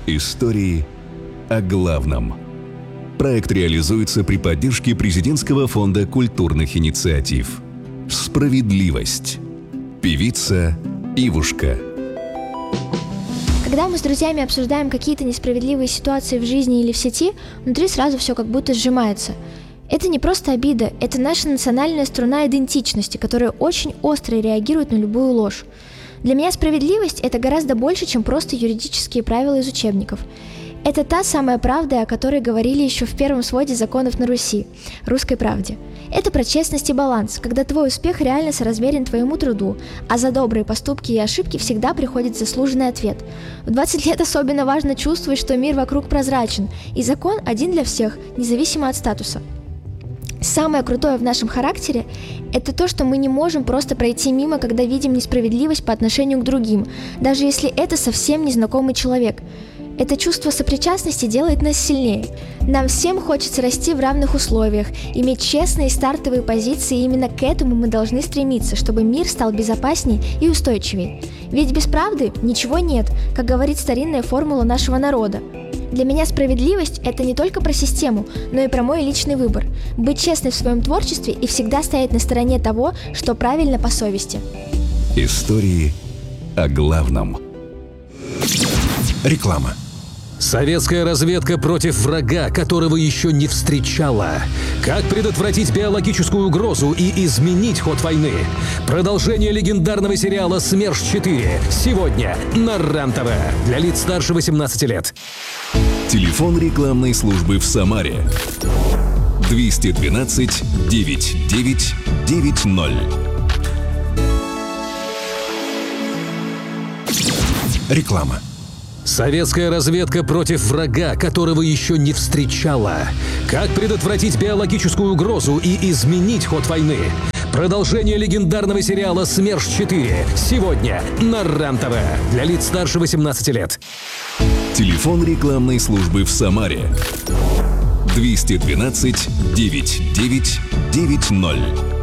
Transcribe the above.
Истории о главном. Проект реализуется при поддержке Президентского фонда культурных инициатив. Справедливость. Певица Ивушка. Когда мы с друзьями обсуждаем какие-то несправедливые ситуации в жизни или в сети, внутри сразу все как будто сжимается. Это не просто обида, это наша национальная струна идентичности, которая очень остро реагирует на любую ложь. Для меня справедливость – это гораздо больше, чем просто юридические правила из учебников. Это та самая правда, о которой говорили еще в первом своде законов на Руси – русской правде. Это про честность и баланс, когда твой успех реально соразмерен твоему труду, а за добрые поступки и ошибки всегда приходит заслуженный ответ. В 20 лет особенно важно чувствовать, что мир вокруг прозрачен, и закон один для всех, независимо от статуса. Самое крутое в нашем характере – это то, что мы не можем просто пройти мимо, когда видим несправедливость по отношению к другим, даже если это совсем незнакомый человек. Это чувство сопричастности делает нас сильнее. Нам всем хочется расти в равных условиях, иметь честные стартовые позиции, и именно к этому мы должны стремиться, чтобы мир стал безопаснее и устойчивее. Ведь без правды ничего нет, как говорит старинная формула нашего народа. Для меня справедливость – это не только про систему, но и про мой личный выбор. Быть честной в своем творчестве и всегда стоять на стороне того, что правильно по совести. Истории о главном. Реклама. Советская разведка против врага, которого еще не встречала. Как предотвратить биологическую угрозу и изменить ход войны? Продолжение легендарного сериала «СМЕРШ-4» сегодня на РЕН-ТВ для лиц старше 18 лет. Телефон рекламной службы в Самаре 212 9990. Реклама. Советская разведка против врага, которого еще не встречала. Как предотвратить биологическую угрозу и изменить ход войны? Продолжение легендарного сериала «СМЕРШ-4» сегодня на РЕН-ТВ для лиц старше 18 лет. Телефон рекламной службы в Самаре 212 9990.